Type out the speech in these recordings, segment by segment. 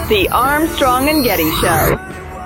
The Armstrong and Getty Show.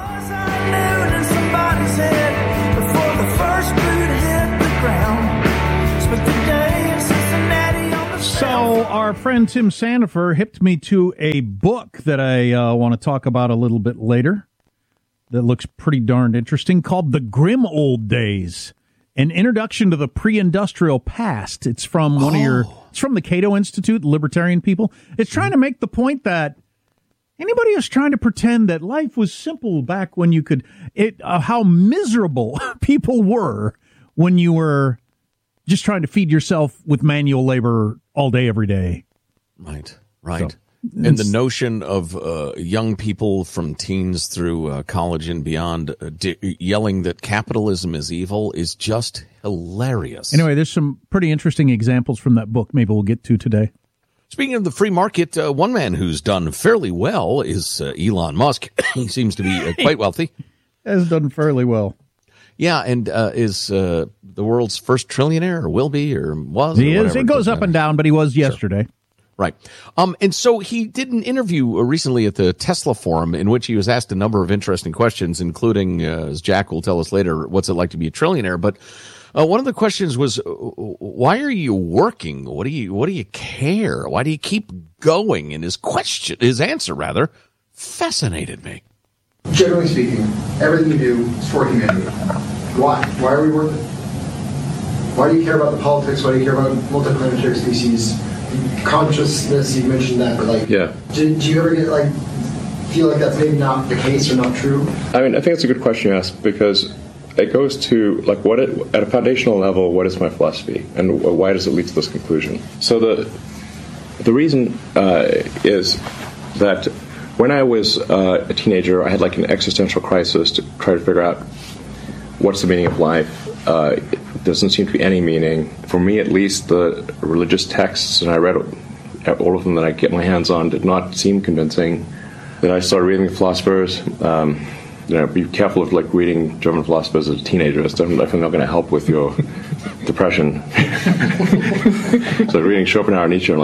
So our friend Tim Sandefur hipped me to a book that I want to talk about a little bit later that looks pretty darned interesting, called The Grim Old Days, An Introduction to the Pre-Industrial Past. It's from it's from the Cato Institute, libertarian people. It's trying to make the point that anybody who's trying to pretend that life was simple back when you could, how miserable people were when you were just trying to feed yourself with manual labor all day, every day. Right. So, and the notion of young people from teens through college and beyond yelling that capitalism is evil is just hilarious. Anyway, there's some pretty interesting examples from that book maybe we'll get to today. Speaking of the free market, one man who's done fairly well is Elon Musk. He seems to be quite wealthy. Has done fairly well. Yeah, and is the world's first trillionaire, or will be, or was. He is. It goes up and down, but he was yesterday. Sure. Right. And so he did an interview recently at the Tesla Forum in which he was asked a number of interesting questions, including, as Jack will tell us later, what's it like to be a trillionaire. But one of the questions was, why are you working? What do you care? Why do you keep going? And his answer, fascinated me. Generally speaking, everything you do is for humanity. Why? Why are we working? Why do you care about the politics? Why do you care about multiplanetary species? Consciousness, you mentioned that, but do you ever get feel like that's maybe not the case or not true? I mean, I think it's a good question you ask, because it goes to at a foundational level, what is my philosophy, and why does it lead to this conclusion? So the reason is that when I was a teenager, I had an existential crisis to try to figure out what's the meaning of life. It doesn't seem to be any meaning. For me, at least, the religious texts, and I read all of them that I get my hands on, did not seem convincing. Then I started reading the philosophers. Be careful of reading German philosophers as a teenager. It's definitely not going to help with your depression. So reading Schopenhauer and Nietzsche,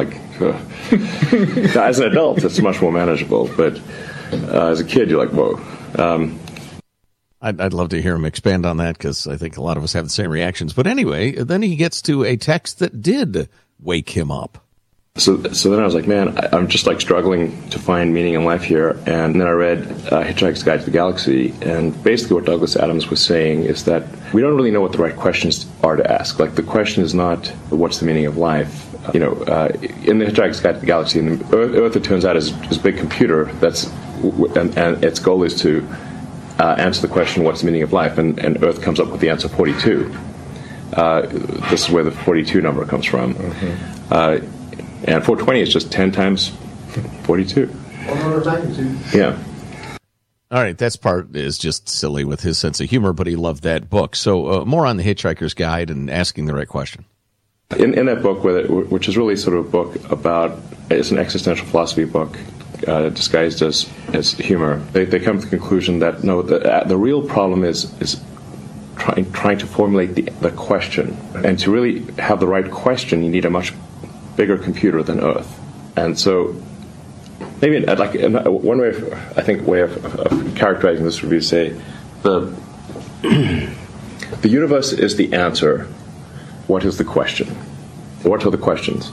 as an adult, it's much more manageable. But as a kid, you're whoa. I'd love to hear him expand on that, because I think a lot of us have the same reactions. But anyway, then he gets to a text that did wake him up. So then I was man, I'm just struggling to find meaning in life here. And then I read Hitchhiker's Guide to the Galaxy, and basically what Douglas Adams was saying is that we don't really know what the right questions are to ask. The question is not what's the meaning of life. In the Hitchhiker's Guide to the Galaxy, Earth, it turns out, is a big computer and its goal is to answer the question, what's the meaning of life? And Earth comes up with the answer 42. This is where the 42 number comes from. Mm-hmm. And 420 is just 10 times 42. Yeah. All right, that part is just silly with his sense of humor, but he loved that book. So more on the Hitchhiker's Guide and asking the right question. In that book, which is really sort of a book about, it's an existential philosophy book, disguised as humor, they come to the conclusion that no, the real problem is trying to formulate the question. And to really have the right question, you need a much bigger computer than Earth. And so maybe one way of characterizing this would be to say the universe is the answer. What is the question? What are the questions?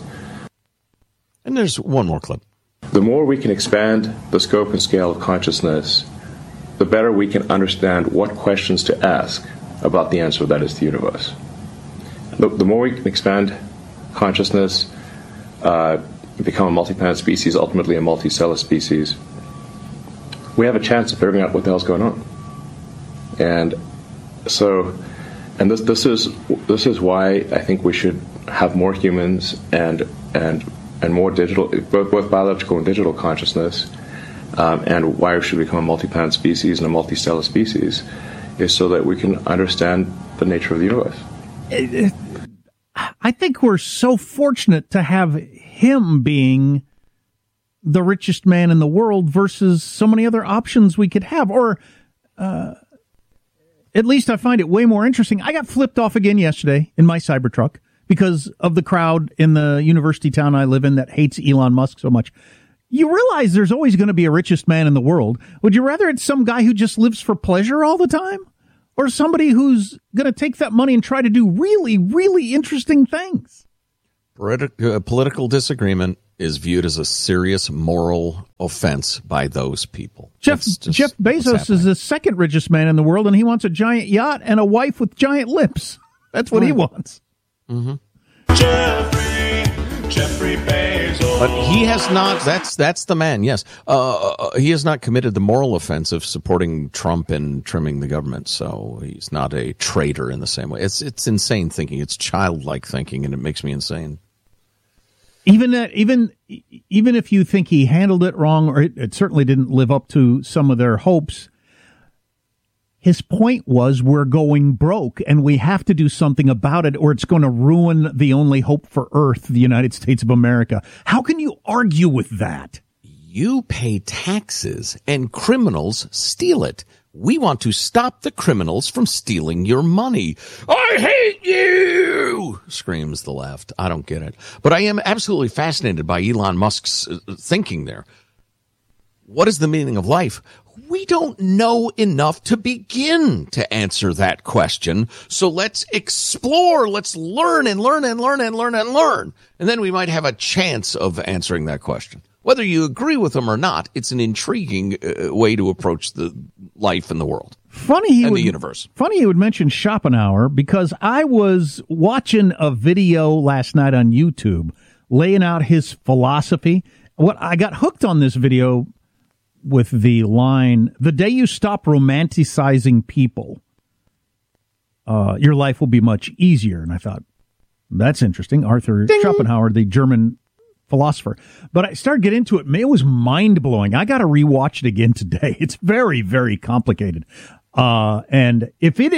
And there's one more clip. The more we can expand the scope and scale of consciousness, the better we can understand what questions to ask about the answer that is the universe. The more we can expand consciousness, become a multi-planet species, ultimately a multicellular species, we have a chance of figuring out what the hell's going on. And so, this is why I think we should have more humans and more digital, both biological and digital consciousness, and why we should become a multi-planet species and a multicellular species, is so that we can understand the nature of the universe. I think we're so fortunate to have him being the richest man in the world versus so many other options we could have. Or at least I find it way more interesting. I got flipped off again yesterday in my Cybertruck because of the crowd in the university town I live in that hates Elon Musk so much. You realize there's always going to be a richest man in the world. Would you rather it's some guy who just lives for pleasure all the time? Or somebody who's going to take that money and try to do really, really interesting things? Political disagreement is viewed as a serious moral offense by those people. Jeff Bezos is the second richest man in the world, and he wants a giant yacht and a wife with giant lips. That's what he wants. Mm-hmm. Jeffrey Bezos. But he has not, that's the man, yes. He has not committed the moral offense of supporting Trump and trimming the government, so he's not a traitor in the same way. It's insane thinking. It's childlike thinking, and it makes me insane. Even if you think he handled it wrong, or it certainly didn't live up to some of their hopes, his point was we're going broke and we have to do something about it or it's going to ruin the only hope for Earth, the United States of America. How can you argue with that? You pay taxes and criminals steal it. We want to stop the criminals from stealing your money. I hate you, screams the left. I don't get it. But I am absolutely fascinated by Elon Musk's thinking there. What is the meaning of life? We don't know enough to begin to answer that question. So let's explore. Let's learn and learn and learn and learn and learn. And then we might have a chance of answering that question. Whether you agree with them or not, it's an intriguing way to approach the life in the world. The universe. Funny you would mention Schopenhauer, because I was watching a video last night on YouTube laying out his philosophy. I got hooked on this video with the line, "The day you stop romanticizing people, your life will be much easier." And I thought, that's interesting. Arthur Schopenhauer, the German philosopher. But I started getting into it. It was mind-blowing. I got to rewatch it again today. It's very, very complicated. And if he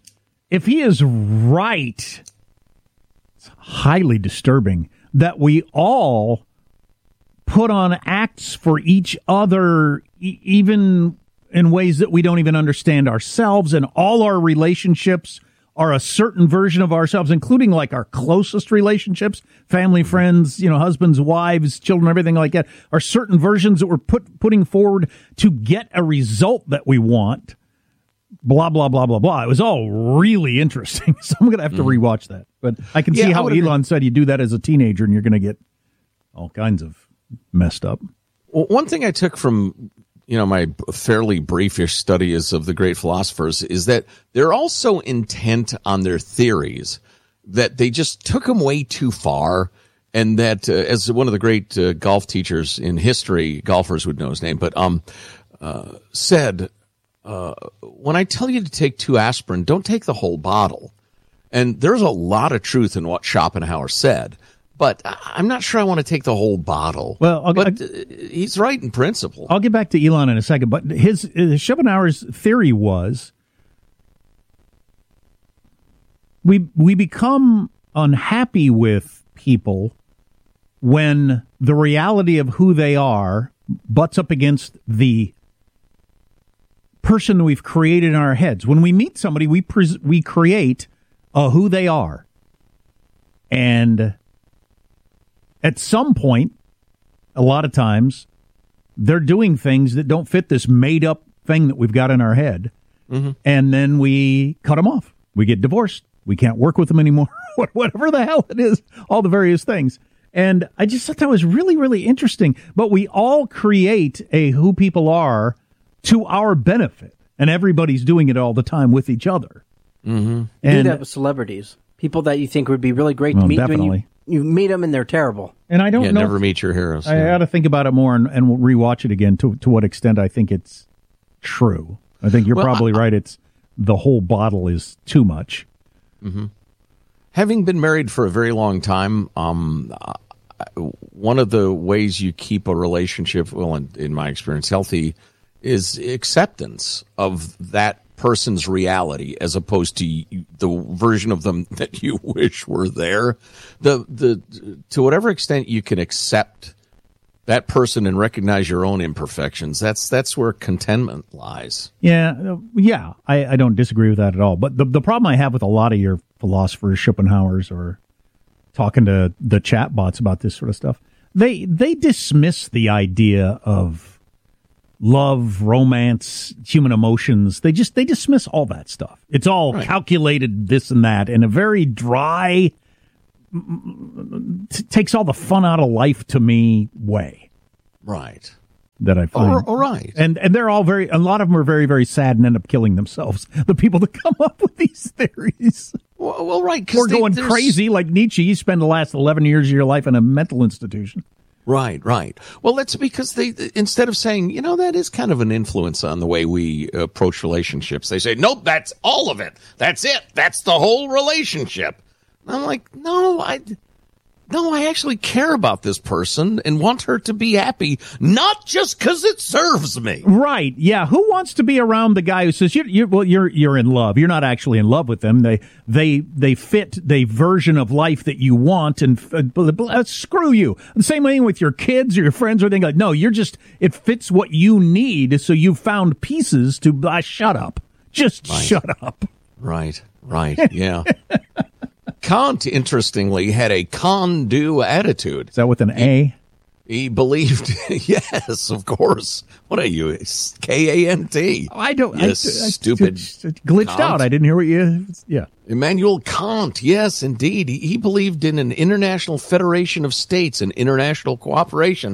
is right, it's highly disturbing that we all put on acts for each other, even in ways that we don't even understand ourselves, and all our relationships are a certain version of ourselves, including like our closest relationships, family, friends, husbands, wives, children, everything like that, are certain versions that we're putting forward to get a result that we want. Blah, blah, blah, blah, blah. It was all really interesting. So I'm going to have to rewatch that. But I can see how Elon said you do that as a teenager and you're going to get all kinds of messed up. Well, one thing I took from my fairly briefish studies of the great philosophers is that they're also intent on their theories, that they just took them way too far, and that as one of the great golf teachers in history, golfers would know his name, but said, when I tell you to take 2 aspirin, don't take the whole bottle. And there's a lot of truth in what Schopenhauer said. But I'm not sure I want to take the whole bottle. Well, he's right in principle. I'll get back to Elon in a second. But his Schopenhauer's theory was we become unhappy with people when the reality of who they are butts up against the person we've created in our heads. When we meet somebody, we create who they are, and at some point, a lot of times, they're doing things that don't fit this made-up thing that we've got in our head, and then we cut them off. We get divorced. We can't work with them anymore, whatever the hell it is, all the various things. And I just thought that was really, really interesting. But we all create who people are to our benefit, and everybody's doing it all the time with each other. Mm-hmm. You do that with celebrities. People that you think would be really great to meet when you meet them and they're terrible. And I don't know. Never meet your heroes. I got to think about it more and we'll rewatch it again to what extent I think it's true. I think you're probably right. It's the whole bottle is too much. Mm-hmm. Having been married for a very long time, one of the ways you keep a relationship, in my experience, healthy is acceptance of that person's reality as opposed to the version of them that you wish were there. To whatever extent you can accept that person and recognize your own imperfections, that's where contentment lies. Yeah, I don't disagree with that at all. But the problem I have with a lot of your philosophers, Schopenhauers, or talking to the chat bots about this sort of stuff, they dismiss the idea of love, romance, human emotions. They dismiss all that stuff. It's all calculated this and that in a very dry, takes all the fun out of life to me way. Right. That I find. All right. And they're all a lot of them are very, very sad and end up killing themselves. The people that come up with these theories. Well, right. Or going crazy like Nietzsche. You spend the last 11 years of your life in a mental institution. Right. Well, that's because they, instead of saying, that is kind of an influence on the way we approach relationships, they say, nope, that's all of it. That's it. That's the whole relationship. And I'm like, no, I actually care about this person and want her to be happy, not just because it serves me. Right? Yeah. Who wants to be around the guy who says you're in love? You're not actually in love with them. They fit the version of life that you want, and screw you. The same thing with your kids or your friends, or they like, no, it fits what you need. So you found pieces to shut up. Just shut up. Right. Yeah. Kant, interestingly, had a can-do attitude. Is that with an A? He believed, yes, of course. What are you, K-A-N-T? I don't. Stupid. Glitched Kant. Out. I didn't hear what you. Yeah. Immanuel Kant. Yes, indeed. He believed in an international federation of states and international cooperation.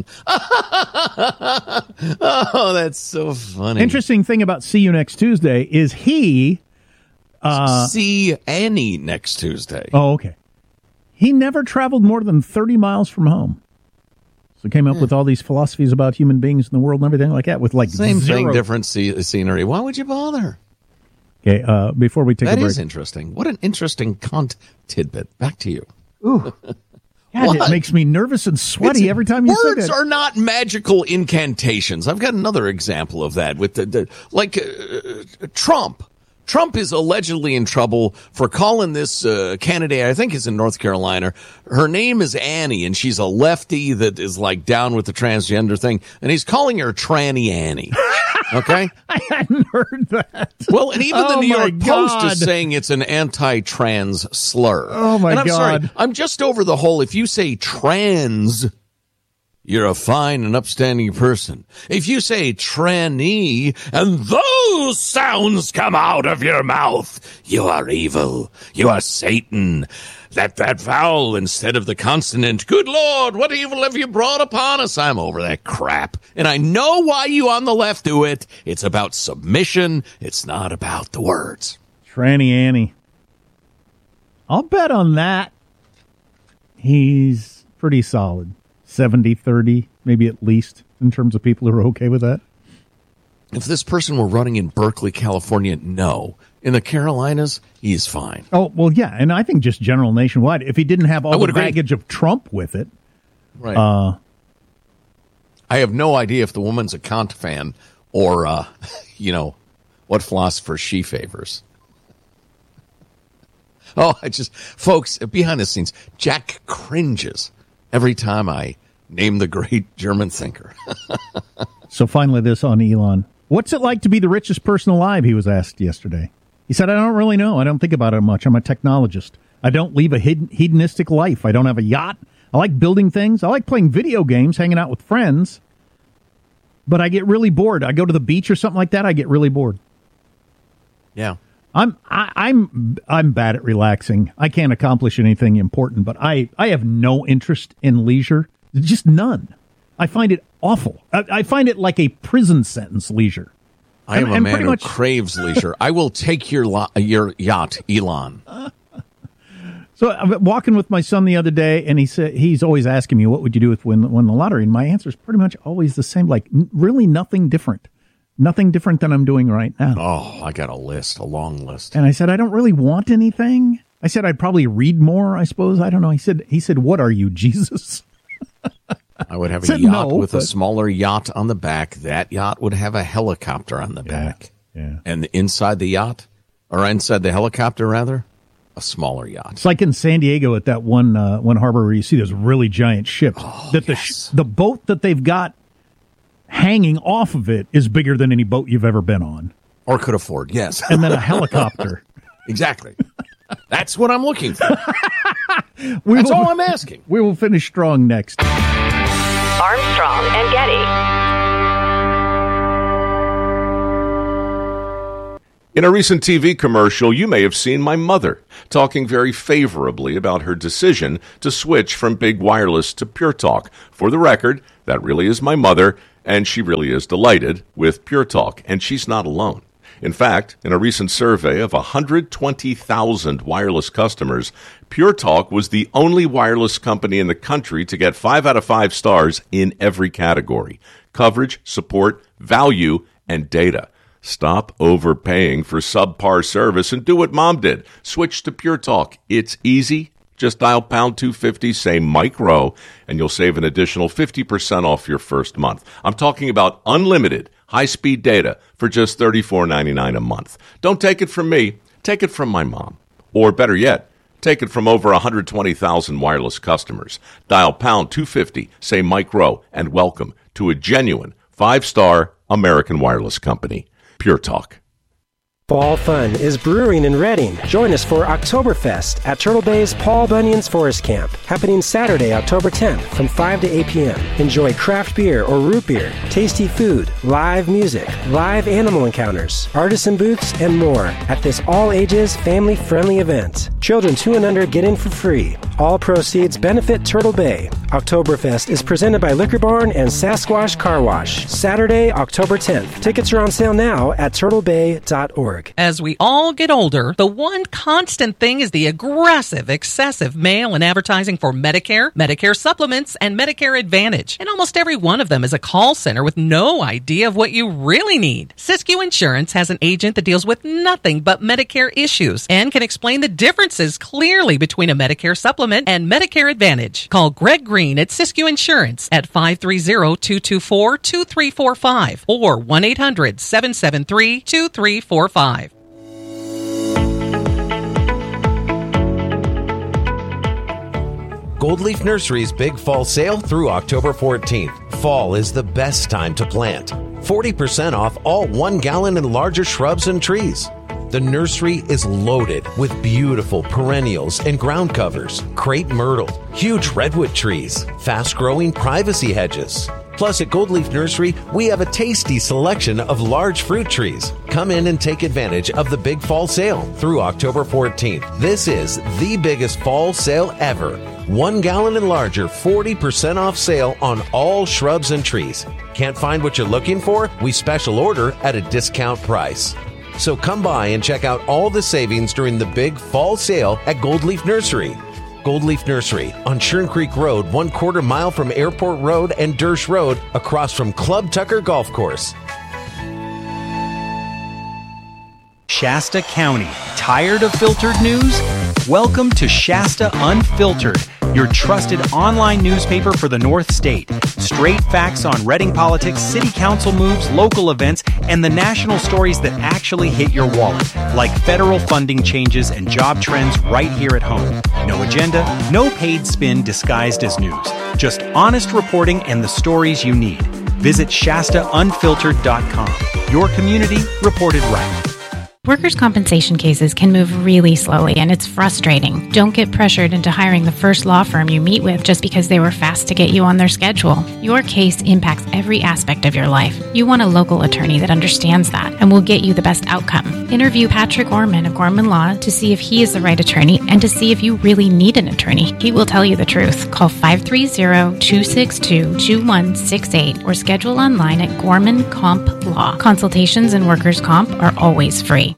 Oh, that's so funny. Interesting thing about See You Next Tuesday is he. See Annie next Tuesday. Oh, okay. He never traveled more than 30 miles from home. So came up with all these philosophies about human beings in the world and everything like that with same thing, different scenery. Why would you bother? Okay, before we take a break. That is interesting. What an interesting Kant tidbit. Back to you. Ooh. God, it makes me nervous and sweaty every time you say that. Words are not magical incantations. I've got another example of that with Trump. Trump is allegedly in trouble for calling this candidate, I think is in North Carolina. Her name is Annie, and she's a lefty that is like down with the transgender thing, and he's calling her Tranny Annie. Okay? I hadn't heard that. Well, and even the New York Post is saying it's an anti-trans slur. Oh, my God. And I'm sorry, I'm just over the whole, if you say trans, you're a fine and upstanding person. If you say tranny and those sounds come out of your mouth, you are evil. You are Satan. That vowel instead of the consonant. Good Lord, what evil have you brought upon us? I'm over that crap. And I know why you on the left do it. It's about submission. It's not about the words. Tranny Annie. I'll bet on that. He's pretty solid. 70-30, maybe at least, in terms of people who are okay with that? If this person were running in Berkeley, California, no. In the Carolinas, he's fine. Oh, well, yeah, and I think just general nationwide. If he didn't have all the baggage of Trump with it. Right. I have no idea if the woman's a Kant fan or, what philosopher she favors. Oh, folks, behind the scenes, Jack cringes every time I name the great German thinker. So finally, this on Elon. What's it like to be the richest person alive, he was asked yesterday. He said, I don't really know. I don't think about it much. I'm a technologist. I don't lead a hedonistic life. I don't have a yacht. I like building things. I like playing video games, hanging out with friends. But I get really bored. I go to the beach or something like that. I get really bored. Yeah. I'm bad at relaxing. I can't accomplish anything important, but I have no interest in leisure. Just none. I find it awful. I find it like a prison sentence, leisure. I am a man who craves leisure. I will take your yacht, Elon. So I'm walking with my son the other day, and he said he's always asking me, what would you do if win the lottery? And my answer is pretty much always the same, like really nothing different. Nothing different than I'm doing right now. Oh, I got a long list. And I said, I don't really want anything. I said, I'd probably read more, I suppose. I don't know. He said, what are you, Jesus? I would have a yacht with a smaller yacht on the back. That yacht would have a helicopter on the back. Yeah. And inside the yacht, or inside the helicopter, rather, a smaller yacht. It's like in San Diego at that one harbor where you see those really giant ships. The boat that they've got hanging off of it is bigger than any boat you've ever been on. Or could afford, yes. And then a helicopter. Exactly. That's what I'm looking for. That's all I'm asking. We will finish strong next. Armstrong and Getty. In a recent TV commercial, you may have seen my mother talking very favorably about her decision to switch from Big Wireless to Pure Talk. For the record, that really is my mother, and she really is delighted with Pure Talk, and she's not alone. In fact, in a recent survey of 120,000 wireless customers, Pure Talk was the only wireless company in the country to get 5 out of 5 stars in every category: coverage, support, value, and data. Stop overpaying for subpar service and do what Mom did. Switch to Pure Talk. It's easy. Just dial pound 250, say Mike Rowe, and you'll save an additional 50% off your first month. I'm talking about unlimited high-speed data for just $34.99 a month. Don't take it from me. Take it from my mom. Or better yet, take it from over 120,000 wireless customers. Dial pound 250, say Mike Rowe, and welcome to a genuine 5-star American wireless company. Pure Talk. Fall fun is brewing in Reading. Join us for Oktoberfest at Turtle Bay's Paul Bunyan's Forest Camp, happening Saturday, October 10th from 5 to 8 p.m. Enjoy craft beer or root beer, tasty food, live music, live animal encounters, artisan booths, and more at this all-ages, family-friendly event. Children 2 and under get in for free. All proceeds benefit Turtle Bay. Oktoberfest is presented by Liquor Barn and Sasquatch Car Wash. Saturday, October 10th. Tickets are on sale now at turtlebay.org. As we all get older, the one constant thing is the aggressive, excessive mail and advertising for Medicare, Medicare supplements, and Medicare Advantage. And almost every one of them is a call center with no idea of what you really need. Siskiyou Insurance has an agent that deals with nothing but Medicare issues and can explain the differences clearly between a Medicare supplement and Medicare Advantage. Call Greg Green at Siskiyou Insurance at 530-224-2345 or 1-800-773-2345. Gold Leaf Nursery's Big Fall Sale through October 14th. Fall is the best time to plant. 40% off all 1 gallon and larger shrubs and trees. The nursery is loaded with beautiful perennials and ground covers, crepe myrtle, huge redwood trees, fast-growing privacy hedges. Plus, at Gold Leaf Nursery, we have a tasty selection of large fruit trees. Come in and take advantage of the Big Fall Sale through October 14th. This is the biggest fall sale ever. 1 gallon and larger, 40% off sale on all shrubs and trees. Can't find what you're looking for? We special order at a discount price. So come by and check out all the savings during the Big Fall Sale at Gold Leaf Nursery. Gold Leaf Nursery on Churn Creek Road, 1/4 mile from Airport Road and Dersh Road, across from Club Tucker Golf Course. Shasta County. Tired of filtered news? Welcome to Shasta Unfiltered, your trusted online newspaper for the North State. Straight facts on Reading politics, city council moves, local events, and the national stories that actually hit your wallet, like federal funding changes and job trends right here at home. No agenda, no paid spin disguised as news. Just honest reporting and the stories you need. Visit ShastaUnfiltered.com. Your community reported right. Workers' compensation cases can move really slowly, and it's frustrating. Don't get pressured into hiring the first law firm you meet with just because they were fast to get you on their schedule. Your case impacts every aspect of your life. You want a local attorney that understands that and will get you the best outcome. Interview Patrick Orman of Gorman Law to see if he is the right attorney and to see if you really need an attorney. He will tell you the truth. Call 530-262-2168 or schedule online at Gorman Comp Law. Consultations in workers' comp are always free.